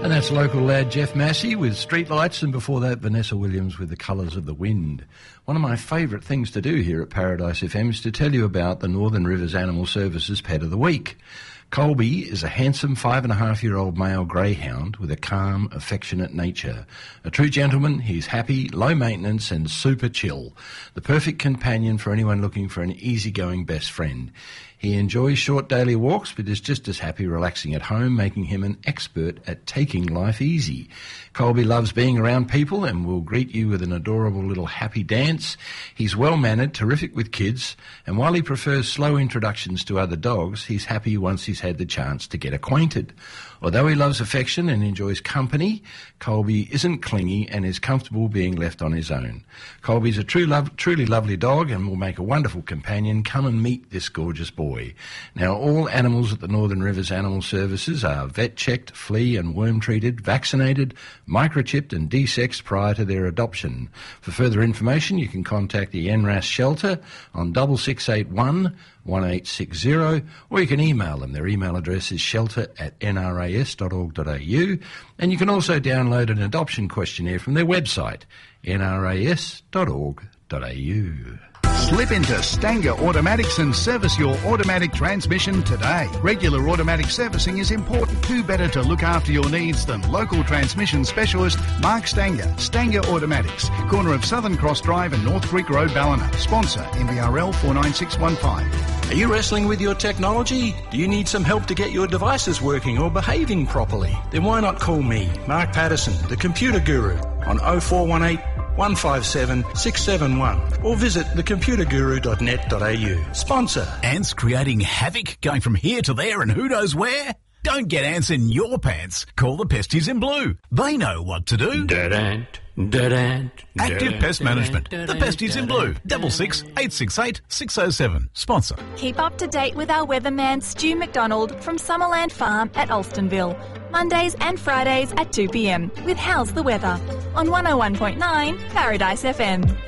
And that's local lad Jeff Massey with Streetlights, and before that Vanessa Williams with The Colours of the Wind. One of my favourite things to do here at Paradise FM is to tell you about the Northern Rivers Animal Services Pet of the Week. Colby is a handsome 5.5-year-old male greyhound with a calm, affectionate nature. A true gentleman, he's happy, low maintenance and super chill. The perfect companion for anyone looking for an easygoing best friend. He enjoys short daily walks, but is just as happy relaxing at home, making him an expert at taking life easy. Colby loves being around people and will greet you with an adorable little happy dance. He's well-mannered, terrific with kids, and while he prefers slow introductions to other dogs, he's happy once he's had the chance to get acquainted. Although he loves affection and enjoys company, Colby isn't clingy and is comfortable being left on his own. Colby's a truly lovely dog and will make a wonderful companion. Come and meet this gorgeous boy. Now, all animals at the Northern Rivers Animal Services are vet-checked, flea and worm-treated, vaccinated, microchipped and desexed prior to their adoption. For further information, you can contact the NRAS shelter on 6681 1860, or you can email them. Their email address is shelter@nras.org.au, and you can also download an adoption questionnaire from their website, nras.org.au. Slip into Stanger Automatics and service your automatic transmission today. Regular automatic servicing is important. Who better to look after your needs than local transmission specialist Mark Stanger. Stanger Automatics, corner of Southern Cross Drive and North Creek Road, Ballina. Sponsor MBRL 49615. Are you wrestling with your technology? Do you need some help to get your devices working or behaving properly? Then why not call me, Mark Patterson, the computer guru, on 0418 157 671, or visit thecomputerguru.net.au. Sponsor. Ants creating havoc, going from here to there and who knows where? Don't get ants in your pants. Call the Pesties in Blue. They know what to do. Active Pest Management. The Pesties in Blue. 66 868 607. Sponsor. Keep up to date with our weatherman Stu McDonald from Summerland Farm at Alstonville. Mondays and Fridays at 2 p.m. with How's the Weather on 101.9 Paradise FM.